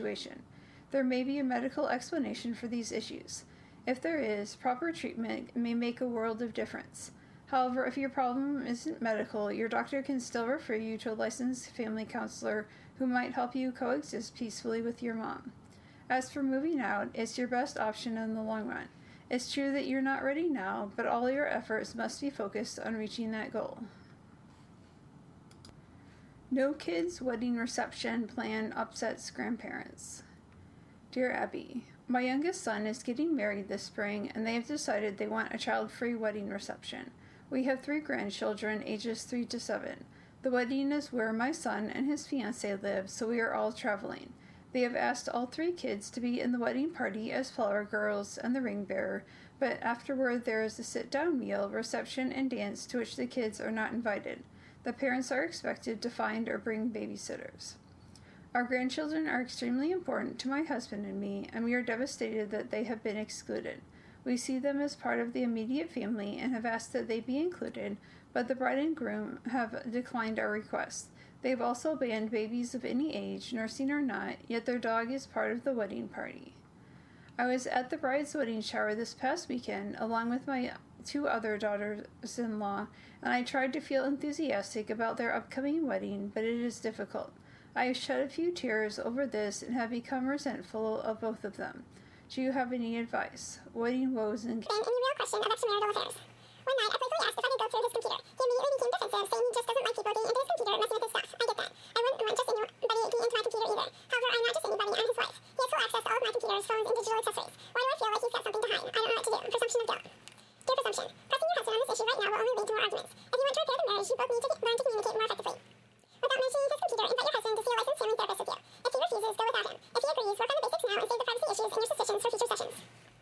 situation. There may be a medical explanation for these issues. If there is, proper treatment may make a world of difference. However, if your problem isn't medical, your doctor can still refer you to a licensed family counselor who might help you coexist peacefully with your mom. As for moving out, it's your best option in the long run. It's true that you're not ready now, but all your efforts must be focused on reaching that goal. No kids' wedding reception plan upsets grandparents. Dear Abby, my youngest son is getting married this spring, and they have decided they want a child-free wedding reception. We have 3 grandchildren, ages 3 to 7. The wedding is where my son and his fiancée live, so we are all traveling. They have asked all 3 kids to be in the wedding party as flower girls and the ring bearer, but afterward there is a sit-down meal, reception, and dance to which the kids are not invited. The parents are expected to find or bring babysitters. Our grandchildren are extremely important to my husband and me, and we are devastated that they have been excluded. We see them as part of the immediate family and have asked that they be included, but the bride and groom have declined our request. They have also banned babies of any age, nursing or not, yet their dog is part of the wedding party. I was at the bride's wedding shower this past weekend, along with my 2 other daughters-in-law, and I tried to feel enthusiastic about their upcoming wedding, but it is difficult. I have shed a few tears over this and have become resentful of both of them. Do you have any advice? Wedding woes and... Any real question of extramarital affairs. One night, I playfully asked if I could go through his computer. He immediately became defensive, saying he just doesn't like people being into his computer, messing with his stuff. I get that. I wouldn't want just anybody being into my computer either. However, I'm not just anybody, I'm his wife. He has full access to all of my computers, phones, and digital accessories. Why do I feel like he's got something to hide? I don't know what to do. Presumption of guilt. Dear Presumption, pressing your husband on this issue right now will only lead to more arguments. If you want to repair the marriage, you both need to learn to communicate more effectively. Without mentioning his computer, invite your husband to see a licensed family therapist with you. If he refuses, go without him. If he agrees, work on the basics now and save the privacy issues and your suspicions for future sessions.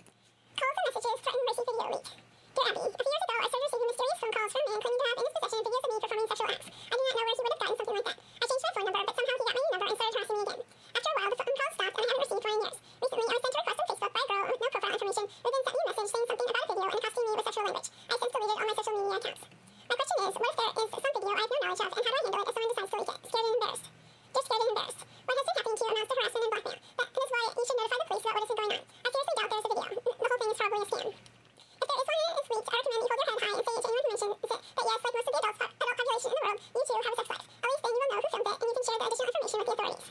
Calls and messages threaten racy video leak. Dear Abby, a few years ago, I started receiving mysterious phone calls from a man claiming to have in his possession videos of me performing sexual acts. I do not know where he would have gotten something like that. I changed my phone number, but somehow he got my new number and started harassing me again. After a while, the phone calls stopped and I haven't received for 9 years. Recently, I was sent a request on Facebook by a girl with no profile information who then sent me a message saying something about a video and accosting me with sexual language. I since deleted all my social media accounts. My question is, what if there is some video I have no knowledge of, and how do I handle it if someone decides to leak it? Scared and embarrassed. Just scared and embarrassed. What has been happening to you amounts to harassment and blackmail. That is why you should notify the police about what has been going on. I seriously doubt there is a video. The whole thing is probably a scam. If there is one and it's leaked, I recommend you hold your head high and say genuine information that yes, like most of the adult population in the world, you too have a sex life. At least then you will know who filmed it, and you can share the additional information with the authorities.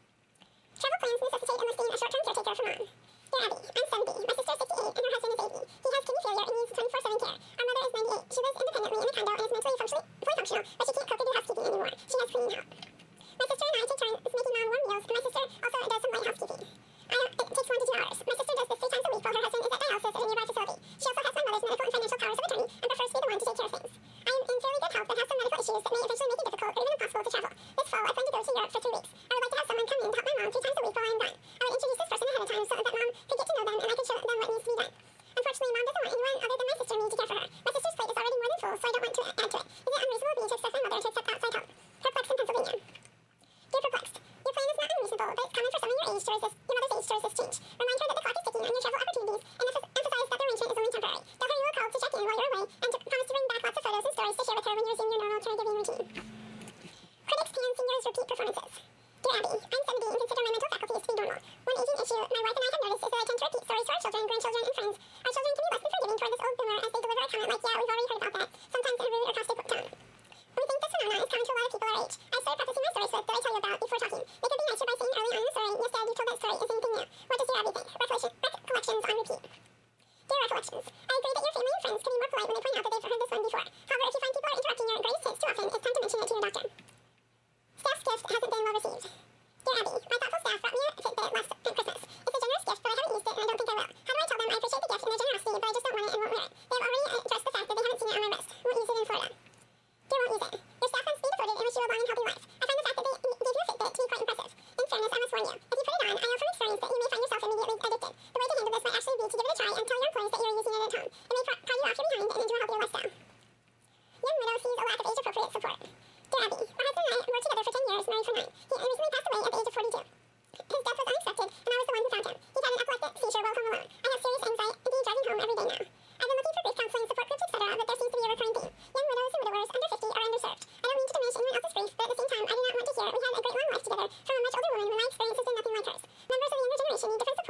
Travel plans necessitate enlisting a short-term caretaker for mom. Dear Abby, I'm 70. My sister is 68, and her husband is 80. He has kidney failure and needs 24/7 care. Our mother is 98. She lives independently in a condo and is mentally fully functional, but she can't cook or do housekeeping anymore. She has cleaning help. My sister and I take turns making mom warm meals, and my sister also does some light housekeeping. It takes 1 to 2 hours. My sister does this 3 times a week while her husband is at dialysis at a nearby facility. She also has my mother's medical and financial powers of attorney and prefers to be the one to take care of things. I am in fairly good health but have some medical issues that may eventually make it difficult or even impossible to travel. This fall, I plan to go to Europe for 3 weeks. I would like to have someone come in to help my mom 3 times a week while I am gone. I would introduce this person ahead of time so that mom could get to know them and I could show them what needs to be done. Unfortunately, mom doesn't want anyone other than my sister and me to care for her. My sister's plate is already more than full, so I don't want to add to it. Is it unreasonable of me to expect my mother to accept outside help? Perplexed in Pennsylvania. Dear Perplexed, your plan is not unreasonable, but it's common for someone your mother's age to resist change. Remind her that the clock is ticking on your travel opportunities and emphasize that the arrangement is only temporary. Tell her you will call to check in while you're away and to promise to bring back lots of photos and stories to share with her when you resume your normal caregiving routine. Critics can singers repeat performances. Dear Abby, I'm 70 and consider my mental faculties to be normal. One aging issue my wife and I have noticed is that I tend to repeat stories to our children, grandchildren, and friends. Our children can be less than forgiving toward this old boomer as they deliver a comment like, yeah, we've already heard about that, sometimes in a rude or caustic tone. We think this phenomenon is common to a lot of people our age. I started practicing my story script that I tell you about before talking. They could be nicer by saying early on in the story, yes, Dad, you told that story, is anything new? What does your Abby think? Recollections on repeat. Dear Recollections, I agree that your family and friends can be more polite when they point out that they've heard this one before. However, if you find people are interrupting your greatest hits too often, it's time to mention it to your doctor. Staff's gift hasn't been well received. Dear Abby, my thoughtful staff brought me a Fitbit last Christmas. It's a generous gift, but I haven't used it and I don't think I will. How do I tell them I appreciate the gift and their generosity, but I just don't want it and won't wear it? They have already addressed the fact that they haven't seen it on my wrist. Won't use it in Florida. Dear Won't Use It, your staff wants to be devoted and wish you a long and healthy life. I find the fact that they gave you a Fitbit to be quite impressive. In fairness, I must warn you. If you put it on, I know from experience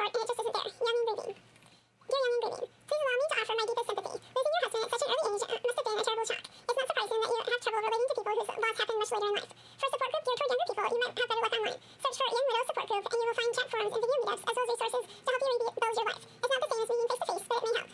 support, and it just isn't there. Youngin Breathing. Dear Youngin Breathing, please allow me to offer my deepest sympathy. Losing your husband at such an early age must have been a terrible shock. It's not surprising that you have trouble relating to people whose loss happened much later in life. For a support group geared toward younger people, you might have better luck online. Search for Young Widow Support Group, and you will find chat forums and video meetups, as well as resources to help you rebuild your life. It's not the same as meeting face to face, but it may help.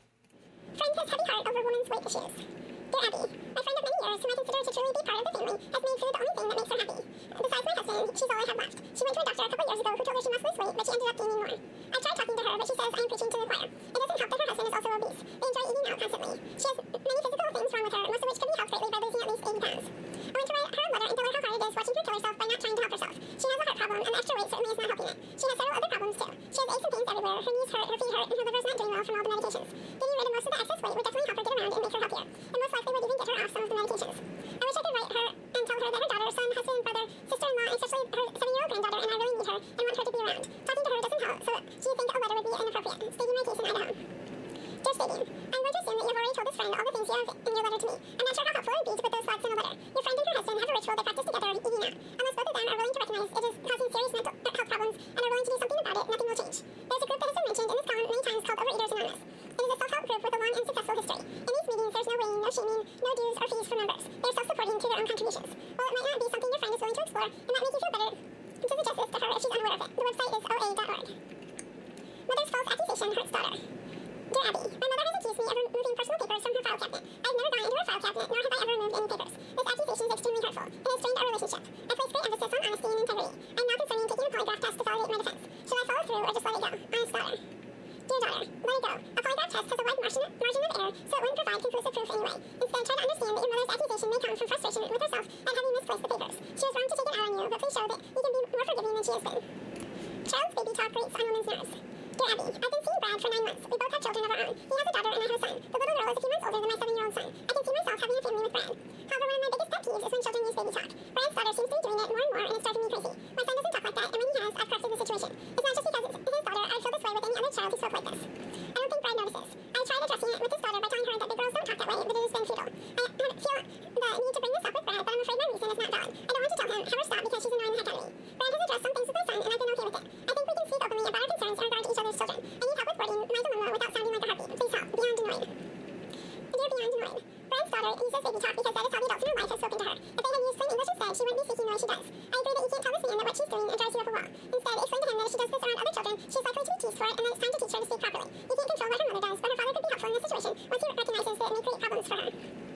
Friend has heavy heart over women's weight issues. Dear Abby, my friend of many years, whom I consider to truly be part of the family, has made food the only thing that makes her happy. Besides my husband, she's all I have left. She went to a doctor a couple years ago who told her she must lose weight, but she ended up gaining more. I tried talking to her, but she says I am preaching to the choir. It doesn't help that her husband is also obese. They enjoy eating out constantly. She has many physical things wrong with her, most of which could be helped greatly by losing at least 80 pounds. I want to write her a letter and tell her how hard it is watching her kill herself by not trying to help herself. She has a heart problem, and the extra weight certainly is not helping it. She has several other problems too. She has aches and pains everywhere, her knees hurt, her feet hurt, and her liver's not doing well from all the medications. Getting rid of most of the excess weight would definitely help her get around and make her healthier, and most likely would even get her off some of the medications. I wish I could write her and tell her that her daughter, son, husband, brother, sister-in-law, and especially her 7-year-old granddaughter, and I really need her and want her to be around. Talking to her doesn't help, so do you think a letter would be inappropriate? Stating my case in Idaho. Dear Stadium, I'm going to assume that you have already told this friend all the things you have in your letter to me. I'm not sure how helpful it would be to put those thoughts in a letter. Your friend and her husband have a ritual they practice together eating out. Unless both of them are willing to recognize it is causing serious mental health problems and are willing to do something about it, nothing will change. There's a group that has been mentioned in this column many times called Overeaters Anonymous. It is a self-help group with a long and successful history. In these meetings, there's no weighing, no shaming, no dues or fees for members. They are self-supporting through their own contributions. While it might not be something your friend is willing to explore, it might make you feel better to suggest this to her if she's unaware of it. The website is oa.org. Mother's false accusation hurts daughter. Dear Abby, my mother has accused me of removing personal papers from her file cabinet. I have never gone into her file cabinet, nor have I ever removed any papers. This accusation is extremely hurtful. It has strained our relationship. I place great emphasis on honesty and integrity. I am now considering taking a polygraph test to validate my defense. Shall I follow through or just let it go? Honest daughter. Dear daughter, let it go. A polygraph test has a wide margin of error, so it wouldn't provide conclusive proof anyway. Instead, try to understand that your mother's accusation may come from frustration with herself at having misplaced the papers. She was wrong to take it out on you, but please show that you can be more forgiving than she has been. Child's baby talk grates on women's nerves. Dear Abby, I've been seeing Brad for 9 months. We both have children of our own. He has a daughter and I have a son. The little girl is a few months older than my 7-year-old son. I can see myself having a family with Brad. However, one of my biggest pet peeves is when children use baby talk. Brad's daughter seems to be doing it more and more, and it's driving me crazy. My son doesn't talk like that, and when he has, I've corrected the situation. It's not just because it's his daughter. I'd feel this way with any other child who spoke like this. I don't think Brad notices. I tried addressing it with his daughter by telling her that big girls don't talk that way, but it has been futile. I feel the need to bring this up with Brad, but I'm afraid my reason is not valid. I don't want to tell him, have her stop because she's annoying the heck out of me. Brad has addressed some things with my son, and I've been okay with it. I think we can speak openly about our concerns in regard to each other's children. I need help with wording my dilemma without sounding like a heartbeat. Please help. Beyond annoyed. Dear Beyond annoyed. Brad's daughter uses baby talk because that is how the adults in her life have spoken to her. If they had used plain English instead, she wouldn't be speaking the way she does. I agree that you can't tell this man that what she's doing drives you up a wall. Instead, explain to him that if she does this around other children, she's likely to be teased for it, and that it's time to teach her to speak properly. You can't control what her mother does, but her father could be helpful in this situation once he recognizes that it may create problems for her.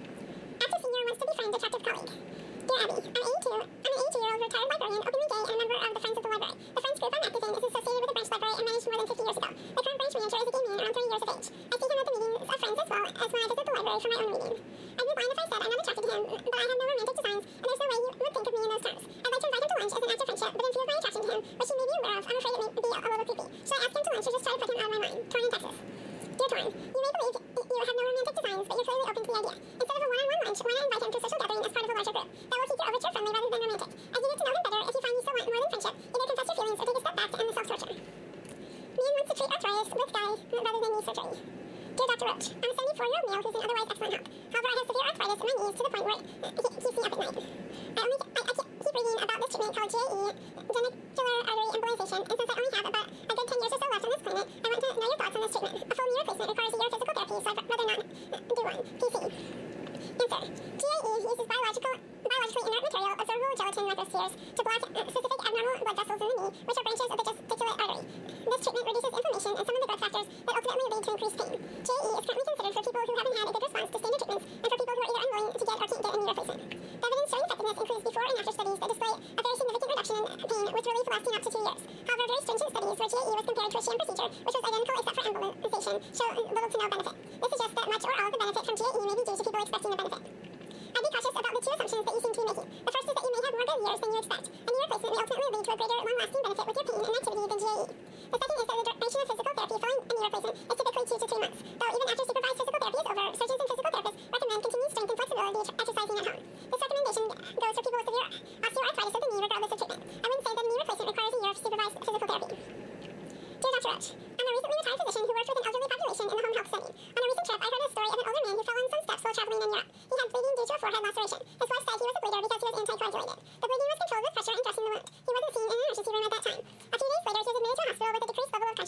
After Senior wants to befriend attractive colleague. Dear Abby, I'm an 82-year-old retired librarian, openly gay, and a member of the Friends of the Library. The Friends group I'm active in is associated with the branch library and managed more than 50 years ago. The current branch manager is a gay man around 30 years of age. I see him at the meetings of Friends as well as when I visit the library for my own reading. I'd be lying if I said I'm not attracted to him, but I have no romantic designs, and there's no way he would think of me in those terms. I'd like to invite him to lunch as an act of friendship, but in view of my attraction to him, which he may be aware of, I'm afraid it may be a little creepy. Should I ask him to lunch or just try to put him out of my mind? Torn in Texas. Dear Torn, you may believe you have no romantic designs, but you're clearly open to the idea. Instead of a one-on-one lunch, why not invite him to a social gathering as part of a larger group? That will keep your overture friendly rather than romantic. As you get to know him better, if you find you still want more than friendship, either confess your feelings or take a step back to end the self-torture. Man wants to treat arthritis with guy rather than knee surgery. Dear Dr. Roach, I'm a 74-year-old male who's in otherwise excellent health. However, I have severe arthritis in my knees to the point where it keeps me up at night. I keep reading about this treatment called GAE, genicular artery embolization, and since I only have about a good 10 years or so left on this planet, I want to know your thoughts on this treatment. A full knee replacement requires a year of physical therapy, so I'd rather not do one. PC. Answer. GAE uses biologically inert material, observable gelatin microspheres, to block specific abnormal blood vessels in the knee, which are branches of the gesticulate artery. This treatment reduces inflammation and some of the growth factors that ultimately lead to increased pain. GAE is currently considered for people who haven't had a good response to standard treatments and for people who are either unwilling to get or can't get a knee replacement. The evidence showing effectiveness includes before and after studies that display a very significant reduction in pain with relief lasting up to 2 years. However, very stringent studies where GAE was compared to a sham procedure, which was identical except for embolization, show little to no benefit. This suggests that much or all of the benefit from GAE may be due to people expecting a benefit. I'd be cautious about the two assumptions that you seem to be making. The first is that you may have more good years than you expect. A knee replacement may ultimately lead to a greater long-lasting benefit with your pain and activity than GAE. The second is that the duration of physical therapy following a knee replacement is typically 2 to 3 months. Though even after supervised physical therapy is over, surgeons and physical therapists recommend continued strength and flexibility exercising at home. This recommendation goes for people with severe osteoarthritis of the knee regardless of treatment. I wouldn't say that a knee replacement requires a year of supervised physical therapy. Dear Dr. Roach, I'm a recently retired physician who worked with an elderly population in the home health setting. On a recent trip, I heard a story of an older man who fell on some steps while traveling in Europe. He had bleeding due to a forehead laceration. His wife said he was a bleeder because he was anticoagulated. The bleeding was controlled with pressure and dressing the wound. He wasn't seen in an emergency room at that time. A few days later, he was admitted to a hospital with a decreased level of consciousness.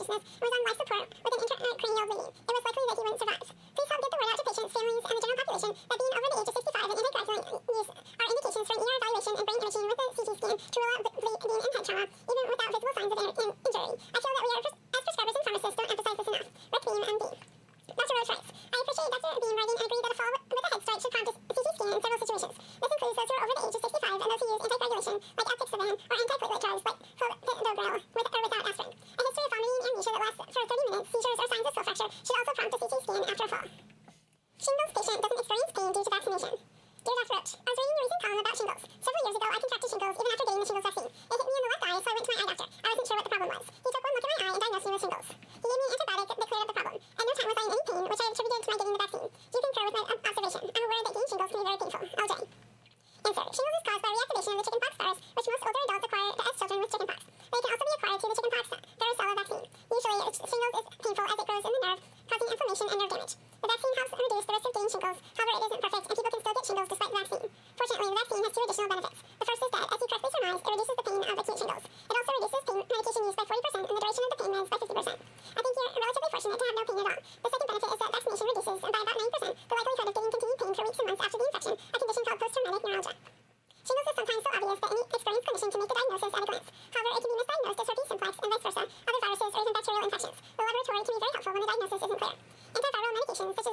consciousness and was on life support with an intracranial bleeding. It was likely that he wouldn't survive. Please help get the word out to patients, families, and the general population that being over the age of 65 and anticoagulant use are indications for an ER evaluation and brain imaging with a CT scan to rule out bleeding and head trauma, even without visible signs of injury. I feel that we are, as prescribers and pharmacists, don't emphasize this enough. Rick Beam, MD. Dr. Roach writes, I appreciate Dr. Beam writing and agree that a fall with a head strike should prompt a CT scan in several situations. This includes those who are over the age of 65 and those who use anticoagulation like apixaban or antiplatelet drugs like clopidogrel with or without aspirin. A history of vomiting and amnesia that lasts for 30 minutes, seizures, or signs of skull fracture should also prompt a CT scan after a fall. Shingles patient doesn't experience pain due to vaccination. Dear Dr. Roach, I was reading your recent column about shingles. Several years ago, I contracted shingles even after getting the shingles vaccine. It hit me in the left eye, so I went to my eye doctor. I wasn't sure what the problem was. He took one look at my eye and diagnosed me with shingles. He gave me an antibiotic that cleared up the problem. At no time was I in any pain, which I attributed to my getting the vaccine. Do you concur with my observation? I'm aware that getting shingles can be very painful. LJ. Answer. Shingles is caused by reactivation of the chickenpox virus, which most older adults acquire as children with chickenpox. They can also be acquired through the chickenpox varicella vaccine. Usually, shingles is painful as it grows in the nerve, causing inflammation and nerve damage. The vaccine helps reduce the risk of getting shingles, however, it isn't perfect, and people can still get shingles despite the vaccine. Fortunately, the vaccine has two additional benefits. The first is that, as you correctly surmised, it reduces the pain of acute shingles. It also reduces pain medication use by 40% and the duration of the pain meds by 50%. I think you're relatively fortunate to have no pain at all. The second benefit is that vaccination reduces, by about 9%, the likelihood of getting continued pain for weeks and months after the infection, a condition called post-traumatic neuralgia. Shingles is sometimes so obvious that any experienced clinician can make the diagnosis at a glance. However, it can be misdiagnosed as herpes simplex and vice versa, other viruses, or even bacterial infections. The laboratory can be very helpful when the diagnosis isn't clear. Antiviral medications, such as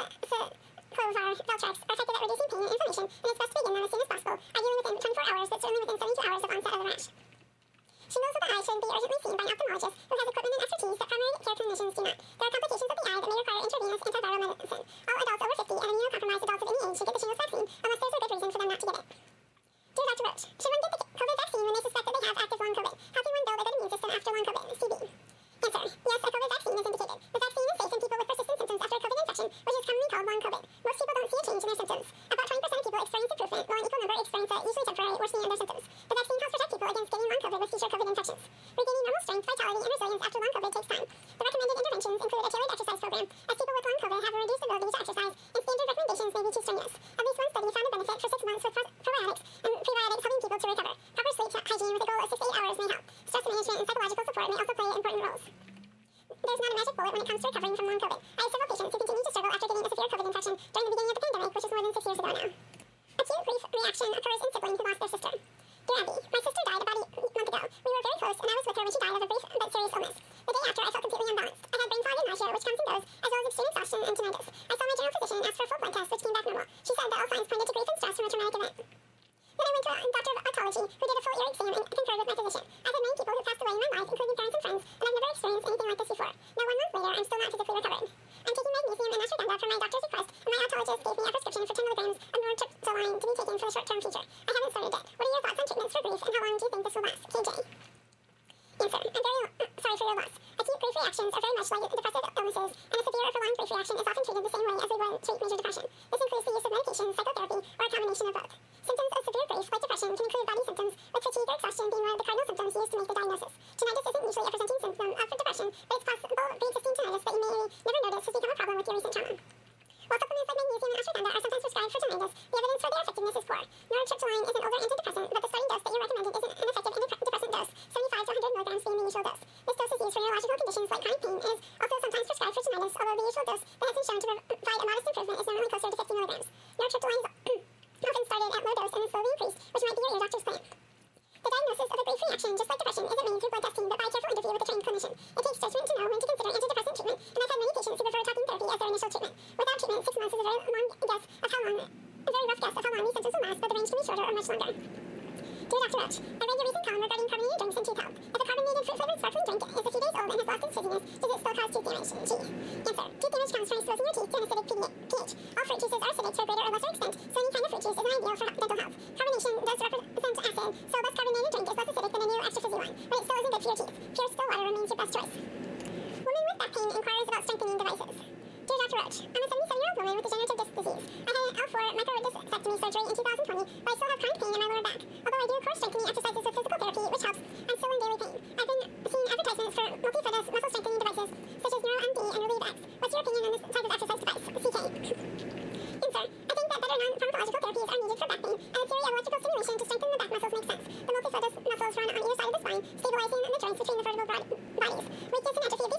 Veltrex, are effective at reducing pain and inflammation, and it's best to begin them as soon as possible, ideally within 24 hours, but certainly within 72 hours of onset of the rash. Shingles of the eye should be urgently seen by an ophthalmologist who has equipment and expertise that primary care clinicians do not. There are complications of the eye that may require intravenous antiviral medicine. All adults over 50 and immunocompromised adults of any age should get the shingles vaccine unless there's a good reason for them not to get it. Dear Dr. Roach, should one get the COVID vaccine when they suspect that they have active long COVID? How can one build a good immune system after long COVID? CB. Answer. Yes, a COVID vaccine is indicated. The vaccine is safe in people with persistent symptoms after a COVID infection, which is commonly called long COVID. Most people don't see a change in their symptoms. About 20% of people experience improvement, while an equal number experience a usually temporary worsening of their symptoms. The vaccine helps protect people against getting long COVID with future COVID infections. Regaining normal strength, vitality, and resilience after long COVID takes time. The recommended interventions include a tailored exercise program, as people with long COVID have a reduced ability to exercise, and standard recommendations may be too strenuous. At least one study found a benefit for 6 months with probiotics and prebiotics helping people to recover. Proper sleep hygiene with a goal of 6 to 8 hours may help. Stress management and psychological support may also play important roles. There's not a magic bullet when it comes to recovering from long COVID. I have several patients who continue to struggle after getting a severe COVID infection during the beginning of the pandemic, which is more than 6 years ago now. Acute grief reaction occurs in sibling who lost their sister. Dear Abby, my sister died about a month ago. We were very close, and I was with her when she died of a brief but serious illness. The day after, I felt completely unbalanced. I had brain fog and nausea, which comes and goes, as well as extreme exhaustion and tinnitus. I saw my general physician and asked for a full blood test, which came back normal. She said that all signs pointed to grief and stress from a traumatic event. Then I went to a doctor of otology, who did a full ear exam and concurred with my physician. I've had many people who passed away in my life, including parents and friends, and I've never experienced anything like this before. Now, 1 month later, I'm still not physically recovered. I'm taking magnesium and ashwagandha from my doctor's request, and my otologist gave me a prescription for 10 milligrams of nortriptyline to be taken for the short-term future. I haven't started yet. What are your thoughts on treatments for grief, and how long do you think this will last? KJ. Answer. I'm very sorry for your loss. Acute grief reactions are very much like depressive illnesses, and a severe or prolonged grief reaction is often treated the same way as we would treat major depression. This includes the use of medication, psychotherapy, or a combination of both. Symptoms of severe grief, like depression, can include body symptoms, with fatigue or exhaustion being one of the cardinal symptoms used to make the diagnosis. Tinnitus isn't usually a presenting symptom of depression, but it's possible pre-existing tinnitus that you may never notice has become a problem with your recent trauma. While supplements like magnesium and ashwagandha are sometimes prescribed for tinnitus, the evidence for their effectiveness is poor. Nortriptyline is an older antidepressant, but the starting dose that you recommended isn't an effective antidepressant dose, 75 to 100 milligrams being the usual dose. This dose is used for neurological conditions like chronic pain and is also sometimes prescribed for tinnitus, although the usual dose that has been shown to provide a modest improvement is normally closer to 50 milligrams. Nortriptyline is often started at low dose and is slowly increased, which might be your doctor's plan. The diagnosis of a grief reaction, just like depression, isn't made through blood testing, but by a careful interview with a trained clinician. It takes judgment to know when to consider antidepressant treatment, and I've had many patients who prefer talking therapy as their initial treatment. Without treatment, 6 months is a very rough guess of how long these symptoms will last, but the range can be shorter or much longer. Dear Dr. Roach, I read your recent column regarding carbonated drinks and tooth health. If a carbonated fruit-flavored sparkling drink is a few days old and has lost its fizziness, does it still cause tooth damage? G. Answer. Tooth damage comes from exposing your teeth to an acidic pH. All fruit juices are acidic to a greater or lesser extent, so any kind of fruit juice isn't ideal for dental health. Carbonation does represent acid, so a less carbonated drink is less acidic than a new extra fizzy one, but it still isn't good for your teeth. Pure still water remains your best choice. Woman with back pain inquires about strengthening devices. Dear Dr. Roach, I'm a 77-year-old woman with degenerative disc disease. I had an L4 microdiscectomy surgery in 2020, but I still have chronic pain in my lower back. Although I do core strengthening exercises with physical therapy, which helps, I'm still in daily pain. I've been seeing advertisements for multifidus muscle strengthening devices, such as NeuroMD and Relieve X. What's your opinion on this type of exercise device? CK. Answer. I think that better non-pharmacological therapies are needed for back pain, and the theory of electrical stimulation to strengthen the back muscles makes sense. The multifidus muscles run on either side of the spine, stabilizing the joints between the vertebral bodies. Weakness and atrophy of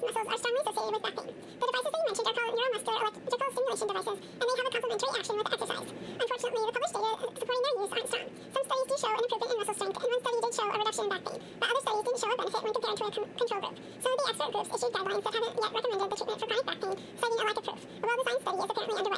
compared to a control group. Some of the expert groups issued guidelines that haven't yet recommended the treatment for chronic back pain, citing a lack of proof. A well-designed study is apparently underway.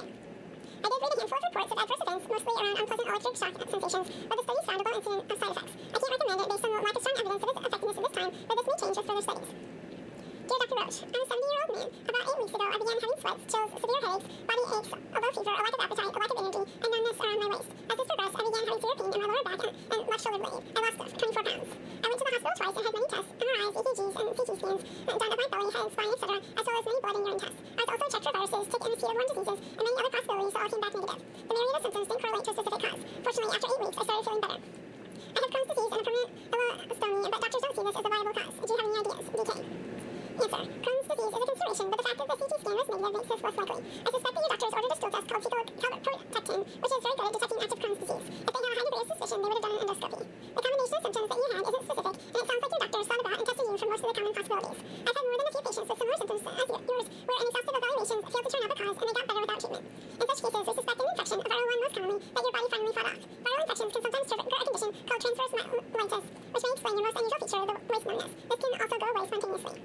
I did read a handful of reports of adverse events, mostly around unpleasant electric shock sensations, but the studies found a low incidence of side effects. I can't recommend it based on the lack of strong evidence of its effectiveness at this time, but this may change with further studies. Dear Dr. Roach, I'm a 70-year-old man. About 8 weeks ago, I began having sweats, chills, severe headaches, body aches, a low fever, a lack of appetite, a lack of energy, and numbness around my waist. As this progressed, I began having severe pain in my lower back and left shoulder blade. I lost 24 pounds. I went to the hospital twice and had many tests, MRIs, EKGs, and CT scans done of my belly, head, spine, etc., as well as many blood and urine tests. I was also checked for viruses, tick and mosquito-borne diseases, and many other possibilities that all came back negative. The myriad of symptoms didn't correlate to a specific cause. Fortunately, after 8 weeks, I started feeling better. I have Crohn's disease and a permanent allostomy, but doctors don't see this as a viable cause. Do you have any ideas? DK. Answer. Crohn's disease is a consideration, but the fact that the CT scan was negative makes this less likely. I suspect that your doctors ordered a stool test called fecal calprotectin, which is very good at detecting active Crohn's disease. If they had a high degree of suspicion, they would have done an endoscopy. The combination of symptoms that you had isn't specific, and it sounds like your doctors thought about and tested you for most of the common possibilities. I've had more than a few patients with similar symptoms as yours, where inexhaustive evaluations failed to turn up a cause, and they got better without treatment. In such cases, we suspect an infection, a viral one most commonly, that your body finally fought off. Viral infections can sometimes trigger a condition called transverse myelitis, which may explain your most unusual feature, the waist numbness. This can also go away spontaneously.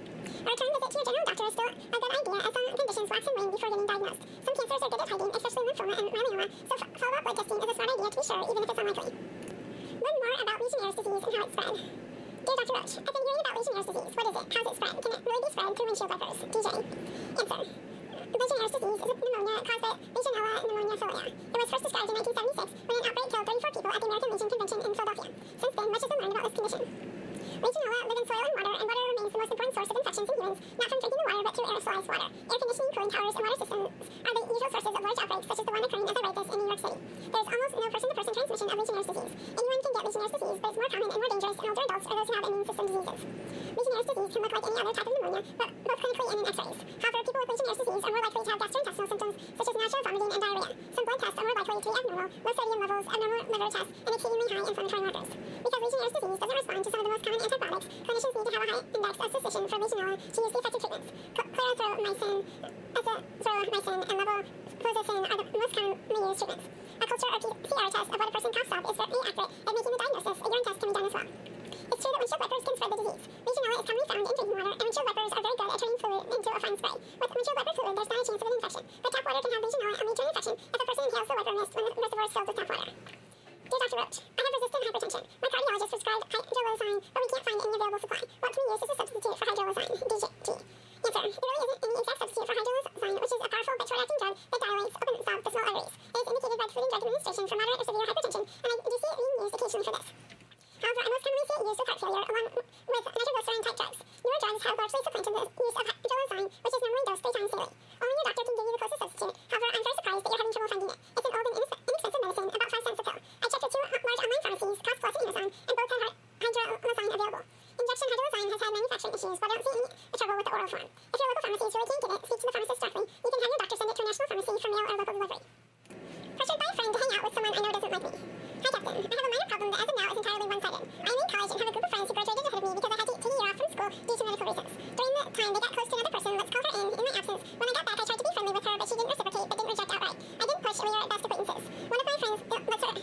A return visit to your general doctor is still a good idea, as some conditions wax and wane before getting diagnosed. Some cancers are good at hiding, especially lymphoma and myeloma, so follow-up blood testing is a smart idea to be sure, even if it's unlikely. Learn more about Legionnaire's disease and how it's spread. Dear Dr. Roach, I've been hearing about Legionnaire's disease. What is it? How's it spread? Can it really be spread through windshield wipers? DJ. Answer. Legionnaire's disease is a pneumonia caused by Legionella pneumoniae. It was first described in 1976 when an outbreak killed 34 people at the American Legion Convention in Philadelphia. Since then, much has been learned about this condition. Legionella live in soil and water remains the most important source of infections in humans, not from drinking the water, but through aerosolized water. Air conditioning, cooling towers, and water systems are the usual sources of large outbreaks, such as the one occurring as I write this in New York City. There is almost no person-to-person transmission of Legionnaire's disease. Anyone can get Legionnaire's disease, but it's more common and more dangerous in older adults or those who have immune system diseases. Legionnaire's disease can look like any other type of pneumonia, but both clinically and in X-rays. However, people with Legionnaire's disease are more likely to have gastrointestinal symptoms, such as nausea, vomiting, and diarrhea. Some blood tests are more likely to be abnormal, low sodium levels, abnormal liver tests, and exceedingly high inflammatory markers. Because Legionnaire's disease doesn't respond to some of the most common antibiotics, clinicians need to have a high index of suspicion for Legionella to use the effective treatments. Clarithromycin, azithromycin, and levofloxacin are the most commonly used treatments. A culture or PCR test of what a person coughs up is very accurate at making the diagnosis. A urine test can be done as well. It's true that windshield wipers can spread the disease. Legionella is commonly found in drinking water, and windshield wipers are very good at turning fluid into a fine spray. With windshield wiper fluid, there's not a chance of an infection, but tap water can have Legionella and lead to an infection if a person inhales the wiper mist when the reservoir is filled with tap water. Dear Dr. Roach, I have resistant hypertension. My cardiologist prescribed hydrolizine, but we can't find any available supply. What can we use as a substitute for hydrolizine? DG. Answer. There really isn't any exact substitute for hydrolizine, which is a powerful but short-acting drug that dilates, opens itself the small arteries. It is indicated by the Food and Drug Administration for moderate or severe hypertension, and I do see it being used occasionally for this. However, I most commonly see it used with heart failure, along with nitroglycerin-type drugs. Newer drugs have largely supplanted the use of hydrolizine, which is normally dosed 3 times daily. Only your doctor can give you the closest substitute. However, I'm very surprised that you're having trouble finding it. It's an old and inexpensive medicine, about 5 cents a pill. I checked with 2 large online pharmacies, Cost Plus and Amazon, and both have hydrolizine available. Injection hydrolizine has had manufacturing issues, but I don't see any trouble with the oral form. If your local pharmacies really can't get it, speak to the pharmacist directly. You can have your doctor send it to a national pharmacy for mail or local delivery. Pressured by a friend to hang out with someone I know doesn't like me. Hi, Captain. I have a minor problem that as of now is entirely one-sided. I am in college and have a group of friends who graduated ahead of me because I had to take a year off from school due to medical reasons. During the time, they got close to another person, let's call her in my absence. When I got back, I tried to be friendly with her, but she didn't reciprocate, but didn't reject outright. I didn't push, and we were at best acquaintances. One of my friends, let's call her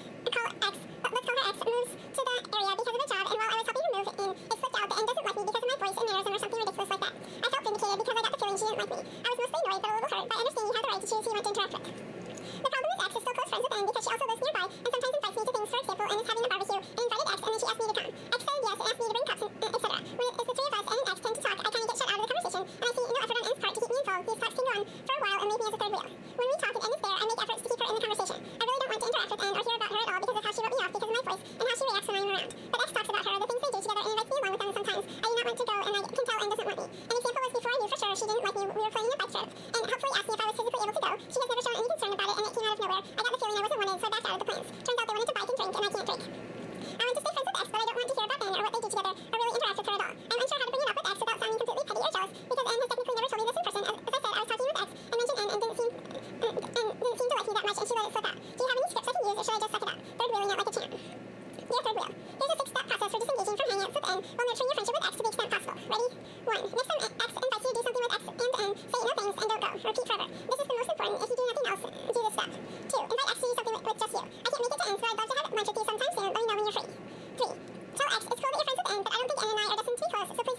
X, moves to the area because of a job, and while I was helping her move in, it slipped out that N doesn't like me because of my voice and mannerism or something ridiculous like that. I felt vindicated because I got the feeling she didn't like me. I was mostly annoyed, but a little hurt, but I understand you have the right to choose who you want to interact with. The problem is X is still close friends with N because she also lives nearby and sometimes invites me to things. For example, N is having a barbecue and invited X, and then she asked me to come. X said yes and asked me to bring cups, etc. When it's the 3 of us, N and X tend to talk, I kind of get shut out of the conversation, and I see no effort on N's part to keep me involved. These talks can go on for a while and leave me as a third wheel. When we talk and N is there, I make efforts to keep her in the conversation. I really don't want to interact with N or hear about her at all because of how she wrote me off because of my voice and how she reacts when I'm around. But X talks about her, the things they do together, and invites me along with them sometimes. I do not want to go, and I can tell N doesn't want me. An example was before I knew for sure she didn't like me, we were planning a bike trip, and hopefully asked me if I was physically able to go. She has never shown any concern about it, and it came out of nowhere. I got the feeling I wasn't wanted, so I backed out of the plans. Turns out they wanted to bike and drink, and I can't drink. I want to stay friends with X, but I don't want to hear about N or what they do together, or really interact with her at all. I'm unsure how to bring it up with X without sounding completely petty or jealous, because N has technically never told me this in person. As I said, I was talking with X and mentioned N and didn't seem to like me that much, and she let it slip out. Do you have any scripts I can use, or should I just suck it out? Third wheeling it like a champ. Dear third wheel, here's a 6-step process for disengaging from hangouts with N while nurturing your friendship with X to the extent possible. Ready? 1. Next time X invites you to do something with X and N, say no thanks and don't go. Repeat forever. This is the most important. If you do nothing else, do this step. 2. Invite X to do something with just you. I can't make it to N, so I'd love to have lunch with you sometime soon. Let me know when you're free. 3. Tell X it's cool that you're friends with N, but I don't think N and I are destined to be close, so please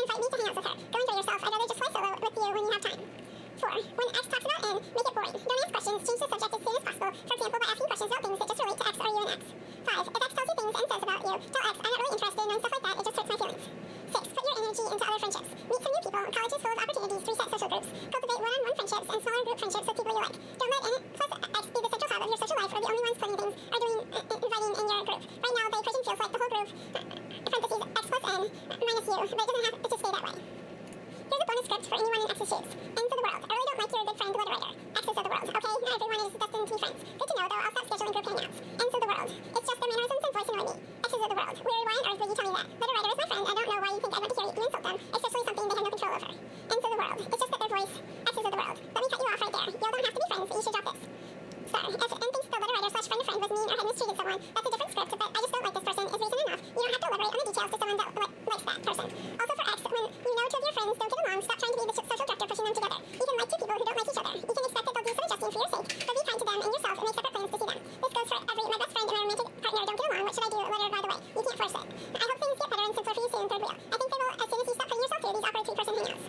invite me to hang out with her. Go enjoy yourself. I'd rather just fly solo with you when you have time. 4. When X talks about N, make it boring. Don't ask questions. Change the subject as soon as possible. For example, by asking questions about things that just relate to X or you and X. 5. If X tells you things N says about you, tell X, I'm not really interested in knowing stuff like that. It just hurts my feelings. 6. Put your energy into other friendships. Meet some new people. College is full of opportunities to reset social groups. Cultivate one-on-one friendships and smaller group friendships with people you like. Don't let N plus X be the central hub of your social life or the only ones planning things or doing inviting in your group. Right now, the equation feels like the whole group, parentheses, X plus N minus you, but it doesn't have to just stay that way. Here's a bonus script for anyone in X's shoes. Ends of the world. I really don't like your good friend, the letter writer. X's of the world. Okay, not everyone is destined to be friends. Good to know, though. I'll stop scheduling group hangouts. Ends of the world. It's just their mannerisms and voice annoy me. X's of the world. Weird, why on earth would you tell me that? Letter writer is my friend. I don't know why you think I want to hear you insult them, especially something they have no control over. Ends of the world. It's just that their voice. X's of the world. Let me cut you off right there. Y'all don't have to be friends, but you should drop this. Sir, if N thinks the letter writer / friend of friend was mean or had mistreated someone, that's a different script, but I just don't like this person is reason enough. You don't have to elaborate on the details to someone that likes that person. Also for X, when you know two of your friends don't get along, stop trying to be the social director pushing them together. You can like two people who don't like each other. You can expect that they'll do some adjusting for your sake, but be kind to them and yourself and make separate plans to see them. This goes for every my best friend and my romantic partner don't get along. What should I do? Letter, by the way. You can't force it. I hope things get better and simpler for you soon, third wheel. I think they will as soon as you stop putting yourself through these awkward 3-person hangouts.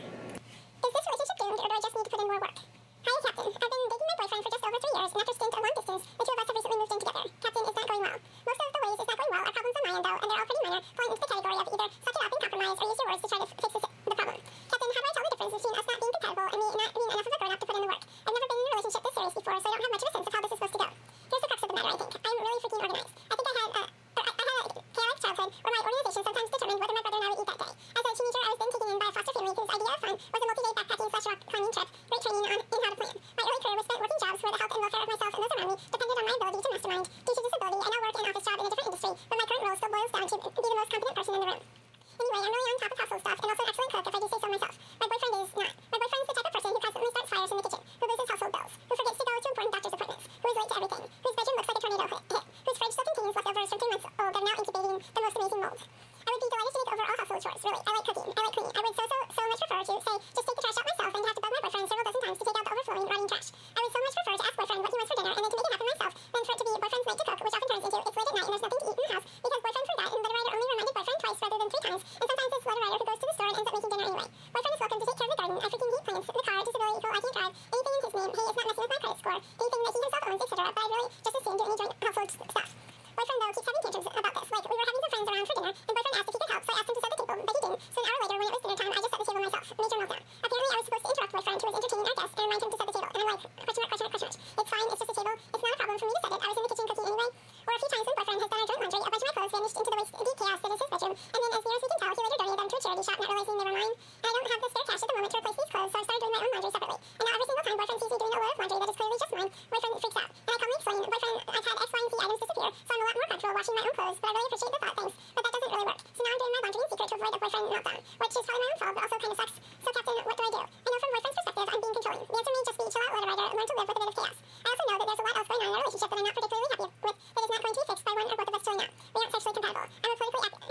Is this relationship doomed, or do I just need to put in more work? Hi, Captain. I've been dating my boyfriend for just over 3 years, and after a stint of long distance, the two of us have recently moved in together. Captain, it's not going well. Most of the ways it's not going well are problems on my end, though, and they're all pretty minor, falling into the category of either suck it up and compromise or use your words to try to fix the problem. Captain, how do I tell the difference between us not being compatible and me not being enough of a grown-up to put in the work? I've never been in a relationship this serious before, so I don't have much of a sense of how this is supposed to go. Here's the crux of the matter, I think. I'm really freaking organized. I think I had a chaotic childhood where my organization sometimes determined whether my brother and I would eat that day. As a teenager, I was then taken in by a foster family whose idea of fun was a multi-day backpacking / rock climbing trip, great training in how to plan. My early career was spent working jobs where the health and welfare of myself and those around me depended on my ability to mastermind. Due to disability, I now work an office job in a different industry, but my current role still boils down to be the most competent person in the room. Anyway, I'm really on top of household stuff and also an excellent cook if I do say so myself. My boyfriend is not. My boyfriend is the type of person who constantly starts fires in the kitchen, who loses household bills, who forgets to go to important doctor's appointments, who is late to everything, whose bedroom looks like a tornado hit, whose fridge still contains leftovers from 3 months old that are now incubating the most amazing mold. I would be delighted to take over all household chores, really. I like cooking. I like cleaning. I would so much prefer to, say, just take the trash out myself than to have to bug my boyfriend several dozen times to take out the overflowing, rotting trash. I would so much prefer to ask boyfriend what he wants for dinner and then to make it happen myself than for it to be boyfriend's night to cook, which often turns into it's late at night and there's nothing to eat in the house because boyfriend forgot and letter writer only reminded boyfriend twice rather than 3 times, and sometimes it's letter writer who goes to the store and ends up making dinner anyway. Boyfriend is welcome to take care of the garden. I freaking hate plants, the car, disability equal, I can't drive, anything in his name, hey, it's not messing with my credit score, anything that he himself owns, etc., but I really just as soon do any joint household stuff. Boyfriend, though, keeps having tantrums about this. Like, we were having some friends around for dinner, and boyfriend asked if he could help, so I asked him to set the table, but he didn't. So an hour later, when it was dinner time, I just set the table myself. Major meltdown. Apparently, I was supposed to interrupt boyfriend, who was entertaining our guests, and remind him to set the table. And I'm like, question mark. It's fine, it's just a table. It's not a problem for me to set it. I was in the kitchen cooking anyway. Or a few times when boyfriend has done our joint laundry, a bunch of my clothes vanished into the waste deep chaos that is his bedroom, and then as near as we can tell, he later donated them to a charity shop, not realizing they were mine. And I don't have the spare cash at the moment to replace these clothes, so I started doing my own laundry separately. And now every single time boyfriend sees me doing a load of laundry that is clearly just mine, boyfriend freaks out. And I calmly explain, boyfriend, I've had X, Y, and Z items disappear, so I'm a lot more comfortable washing my own clothes, but I really appreciate the thought, thanks. But that doesn't really work. So now I'm doing my laundry in secret to avoid a boyfriend meltdown, which is probably my own fault, but also kind of sucks. So Captain, what do I do? I know from boyfriend's perspective, I'm being controlling. The answer may just be chill out, letter writer, learn to live with a bit of chaos. I also know that there's a lot else going on in our relationship that I'm not particularly happy with, that is not going to be fixed by one or both of us chilling out. We aren't sexually compatible. I'm a politically active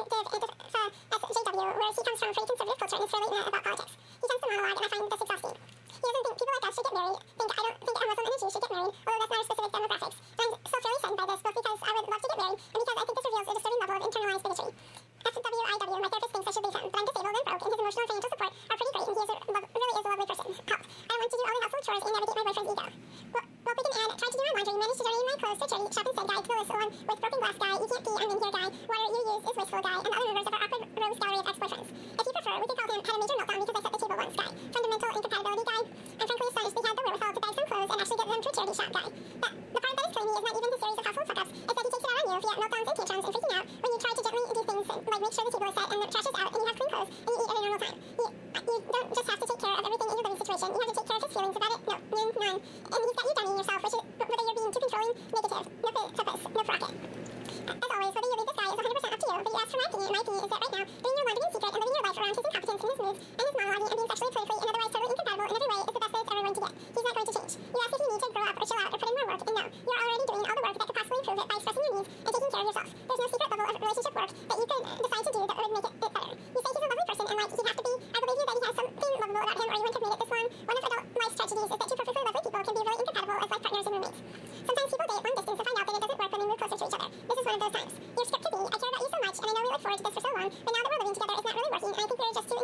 SJW, whereas he comes from pretty conservative culture and is fairly ignorant about politics. He tends to monologue, and I find this exhausting. He doesn't think people like us should get married, I don't think a Muslim and a Jew should get married, although that's not our specific demographics. And I'm still fairly saddened by this, both because I would love to get married, and because I think this reveals a disturbing level of internalized bigotry. FWIW, my therapist thinks I should leave him, but I'm disabled and broke, and his emotional and financial support are pretty great, and he really is a lovely person. Help. I want to do all the household chores and navigate my boyfriend's ego. Well, we can add, tried to do my laundry, managed to donate my clothes to a charity shop instead, guy to the list along with broken glass guy, you can't pee, I'm in here guy, water you use is wasteful guy, and the other members of our awkward rogues gallery of ex-boyfriends. If you prefer, we could call him had a major meltdown because I set the table once guy, fundamental incompatibility guy. I'm frankly astonished we had the wherewithal to bag some clothes and actually get them to a charity shop guy. But the part that is killing me is not even the series of household fuck-ups, it's that he takes it out on you via meltdowns and tantrums and freaking out when you try to gently do things like make sure the table is set and the trash is out and you have clean clothes and you eat at a normal time. You don't just have to take care of everything in your living situation, you have to take care of his feelings about it. No, none. And he's got you dunning yourself, which is whether you're being too controlling, negative, no purpose, no profit. As always, whether you leave this guy is 100% up to you, but you asked for my opinion, and my opinion is that right now, doing your laundry in secret and living your life around his incompetence and his moods and his monologuing and being sexually prolific and otherwise totally incompatible in every way is the best that it's ever going to get. He's not going to change. You ask if you need to grow up or chill out or put in more work, and no, you're already doing all the work that could possibly improve it by expressing your needs and taking care of yourself. There's no secret level of relationship work that you could decide to do that would make it better. You say he's a lovely person and like he'd have to be, I believe you that he has something lovable about him or you wouldn't have made it this long. One of adult life's tragedies is that two perfectly lovely people can be really incompatible as life partners and roommates. Sometimes people date long distance to find out that it doesn't work when they move closer to each other. This is one of those times. Your script could be, I care about you so much and I know we look forward to this for so long, but now that we're living together it's not really working and I think we're just too incompatible for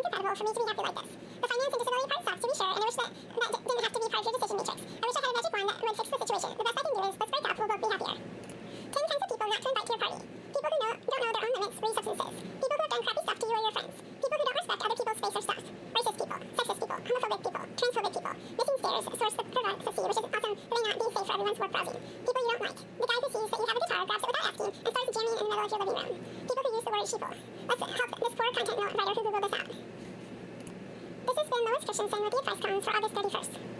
for me to be happy like this. The finance and disability part sucks, to be sure, and I wish that didn't have to be part of your decision matrix. I wish I had a magic wand that would fix the situation. The best I can do is, let's break up, we'll both be happier. 10 kinds of people not to invite to your party. People who don't know their own limits, read substances. People who have done crappy stuff to you or your friends. People who don't respect other people's space or stuff. Racist people, sexist people, homophobic people, transphobic people, missing stairs, source the privacy, which is also really not being safe for everyone's work browsing. People you don't like. The guy who sees that you have a guitar, grabs it without asking, and starts jamming in the middle of your living room. People who use the word sheeple. Let's help this poor content writer who googled this out. This has been Lois Christensen with the advice columns for August 31st.